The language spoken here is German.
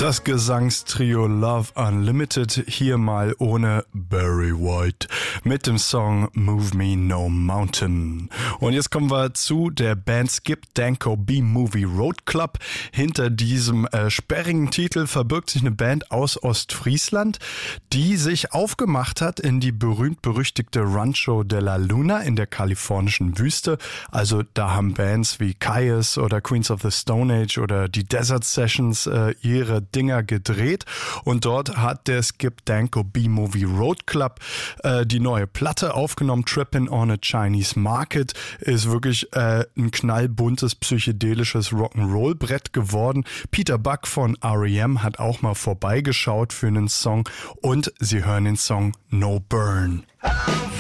Das Gesangstrio Love Unlimited, hier mal ohne Barry White, mit dem Song Move Me No Mountain. Und jetzt kommen wir zu der Band Skip Danko B-Movie Road Club. Hinter diesem sperrigen Titel verbirgt sich eine Band aus Ostfriesland, die sich aufgemacht hat in die berühmt-berüchtigte Rancho de la Luna in der kalifornischen Wüste. Also da haben Bands wie Kyuss oder Queens of the Stone Age oder die Desert Sessions ihre Dinger gedreht, und dort hat der Skip Danko B-Movie Road Club die neue Platte aufgenommen. Trippin' on a Chinese Market ist wirklich ein knallbuntes psychedelisches Rock'n'Roll-Brett geworden. Peter Buck von R.E.M. hat auch mal vorbeigeschaut für einen Song, und Sie hören den Song No Burn.